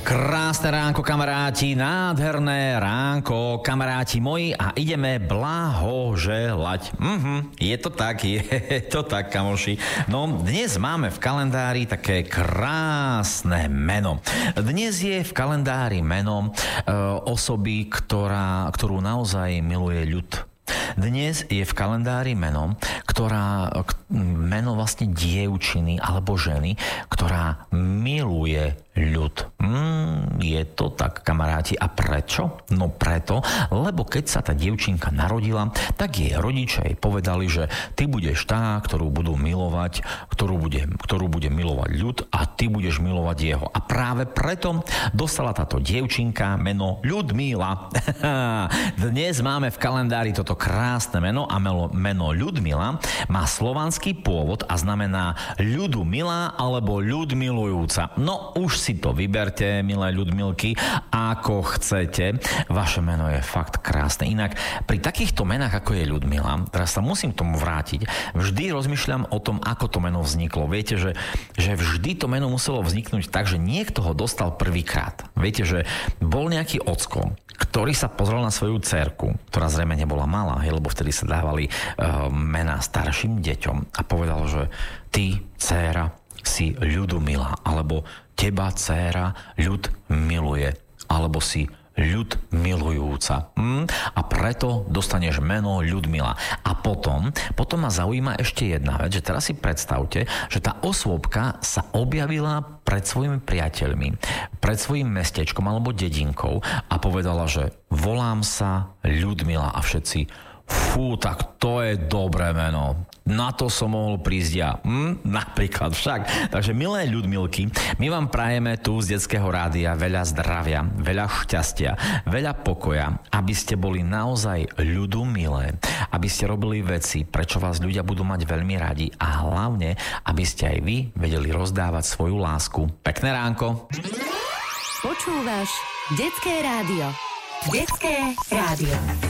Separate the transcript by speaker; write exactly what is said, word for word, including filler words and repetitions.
Speaker 1: Krásne ránko, kamaráti, nádherné ránko, kamaráti moji, a ideme blahoželať. Mhm, je to tak, je to tak, kamoši. No, dnes máme v kalendári také krásne meno. Dnes je v kalendári meno e, osoby, ktorá, ktorú naozaj miluje ľud. Dnes je v kalendári meno, ktorá, meno vlastne dievčiny alebo ženy, ktorá miluje ľud. Mm, je to tak, kamaráti. A prečo? No preto, lebo keď sa tá dievčinka narodila, tak jej rodičia jej povedali, že ty budeš tá, ktorú budú milovať, ktorú bude, ktorú bude milovať ľud, a ty budeš milovať jeho. A práve preto dostala táto dievčinka meno Ľudmila. Dnes máme v kalendári toto krásne meno a meno Ľudmila má slovanský pôvod a znamená ľudu milá alebo ľud milujúca. No už si to vyberte, milé Ľudmilky, ako chcete. Vaše meno je fakt krásne. Inak pri takýchto menách, ako je Ľudmila, teraz sa musím k tomu vrátiť, vždy rozmýšľam o tom, ako to meno vzniklo. Viete, že, že vždy to meno muselo vzniknúť tak, že niekto ho dostal prvýkrát. Viete, že bol nejaký ocko, ktorý sa pozrel na svoju dcerku, ktorá zrejme nebola malá, hej, lebo vtedy sa dávali uh, mená starším deťom, a povedal, že ty, dcéra, si ľudu milá, alebo teba, dcéra, ľud miluje, alebo si ľud milujúca. Hm? A preto dostaneš meno Ľudmila. A potom, potom ma zaujíma ešte jedna vec, že teraz si predstavte, že tá osôbka sa objavila pred svojimi priateľmi, pred svojím mestečkom alebo dedinkou a povedala, že volám sa Ľudmila, a všetci: fú, tak to je dobré meno. Na to som mohol prísť ja. Hm? Napríklad však. Takže, milé Ľudmilky, my vám prajeme tu z Detského rádia veľa zdravia, veľa šťastia, veľa pokoja, aby ste boli naozaj ľudu milé, aby ste robili veci, prečo vás ľudia budú mať veľmi radi, a hlavne, aby ste aj vy vedeli rozdávať svoju lásku. Pekné ránko.
Speaker 2: Počúvaš Detské rádio. Detské rádio.